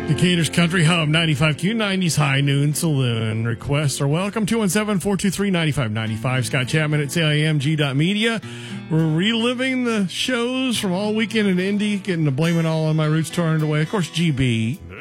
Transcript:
Decatur's Country Hub, 95Q, 90s High Noon Saloon. Requests are welcome. 217-423-9595. Scott Chapman at CIMG.media. We're reliving the shows from all weekend in Indy, getting to Blame It All on My Roots torn away. Of course, GB